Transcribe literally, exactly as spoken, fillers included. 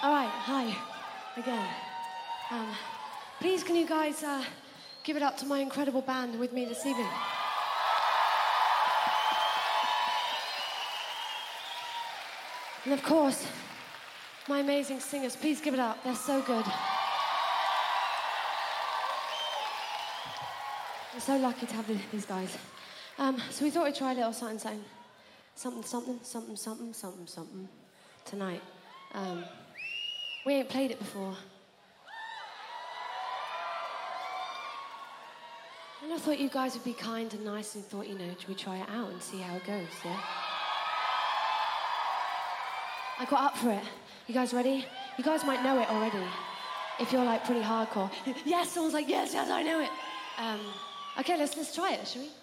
All right, hi, again. Um, please, can you guys uh, give it up to my incredible band with me this evening? And of course, my amazing singers, please give it up. They're so good. I'm so lucky to have these guys. Um, so we thought we'd try a little something, something, something, something, something, something, something, something tonight. Um, we ain't played it before. And I thought you guys would be kind and nice and thought, you know, should we try it out and see how it goes, yeah? I got up for it. You guys ready? You guys might know it already. If you're like pretty hardcore. Yes, someone's like, yes, yes, I know it. Um, okay, let's let's try it, shall we?